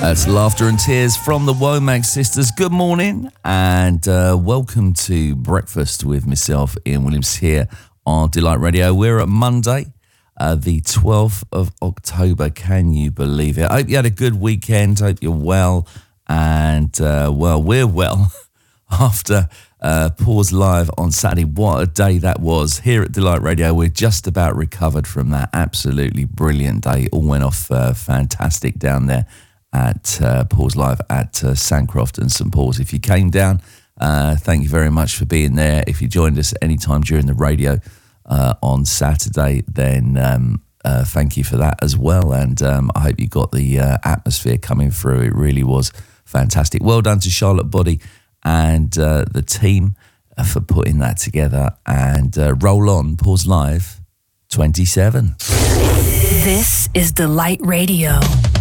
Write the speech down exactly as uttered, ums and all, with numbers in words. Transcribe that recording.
That's Laughter and Tears from the Womack Sisters. Good morning and uh, welcome to Breakfast with myself, Ian Williams, here on Delight Radio. We're at Monday, uh, the twelfth of October. Can you believe it? I hope you had a good weekend. Hope you're well. And, uh, well, we're well after uh, Pause Live on Saturday. What a day that was. Here at Delight Radio, we're just about recovered from that absolutely brilliant day. It all went off uh, fantastic down there at uh, Pause Live at uh, Sandcroft and St Paul's. If you came down, uh, thank you very much for being there. If you joined us any time during the radio uh, on Saturday, then um, uh, thank you for that as well. And um, I hope you got the uh, atmosphere coming through. It really was fantastic. Well done to Charlotte Body and uh, the team uh, for putting that together. And uh, roll on, Pause Live twenty-seven. This is Delight Radio.